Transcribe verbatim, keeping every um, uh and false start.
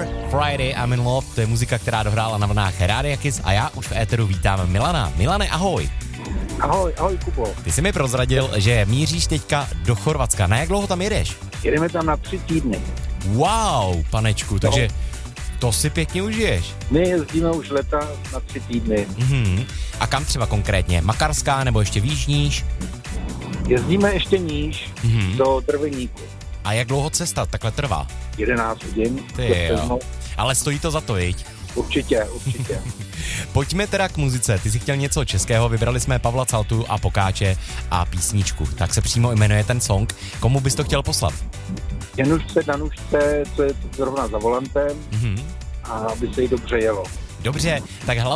Four, Friday, I'm in Love, to je muzika, která dohrála na vlnách Rádia Kiss a já už v éteru vítám Milana. Milane, ahoj. Ahoj, ahoj Kubo. Ty jsi mi prozradil, že míříš teďka do Chorvatska. Na jak dlouho tam jedeš? Jedeme tam na tři týdny. Wow, panečku, takže to si pěkně užiješ. My jezdíme už leta na tři týdny. Mhm. A kam třeba konkrétně? Makarská nebo ještě výš níž? Jezdíme ještě níž, Mhm. do Drveníku. A jak dlouho cesta takhle trvá? jedenáct hodin. Ty jo. Ale stojí to za to, viď? Určitě, určitě. Pojďme teda k muzice. Ty jsi chtěl něco českého, vybrali jsme Pavla Caltu a Pokáče a písničku. Tak se přímo jmenuje ten song. Komu bys to chtěl poslat? Janušce, Danušce, co je zrovna za volantem, Mhm. a aby se jí dobře jelo. Dobře, tak hlavně